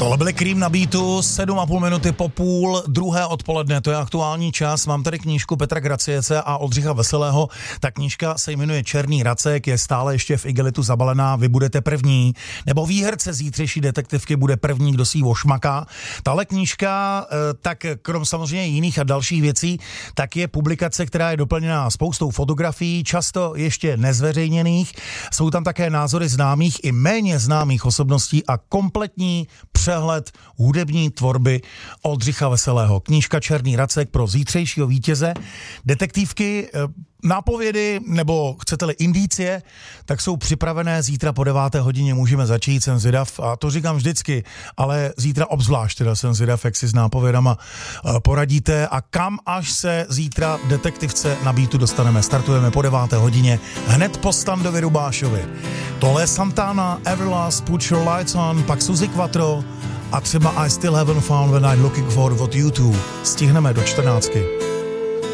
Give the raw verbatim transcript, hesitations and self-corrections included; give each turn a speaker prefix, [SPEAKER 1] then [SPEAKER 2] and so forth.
[SPEAKER 1] Tohle byly Cream na beatu, sedm a půl minuty po půl, druhé odpoledne, to je aktuální čas. Mám tady knížku Petra Graciece a Oldřicha Veselého. Ta knížka se jmenuje Černý racek, je stále ještě v igelitu zabalená, vy budete první, nebo výherce zítřejší detektivky bude první, kdo si ji ošmaká. Tahle knížka, tak krom samozřejmě jiných a dalších věcí, tak je publikace, která je doplněná spoustou fotografií, často ještě nezveřejněných. Jsou tam také názory známých i méně známých osobností a kompletní přehled hudební tvorby Oldřicha Veselého. Knížka Černý racek pro zítřejšího vítěze. Detektivky, nápovědy, nebo chcete-li indicie, tak jsou připravené zítra po deváté hodině, můžeme začít, jsem zvědav, a to říkám vždycky, ale zítra obzvlášť, teda jsem zvědav, jak si s nápovědama poradíte a kam až se zítra detektivce na beatu dostaneme. Startujeme po deváté hodině, hned po Standovi Rubášovi. Tohle je Santana, Everlast, Put Your Lights On, pak Suzy Quattro a třeba I Still Haven't Found When I'm Looking For od U dva. Stihneme do čtrnáctky.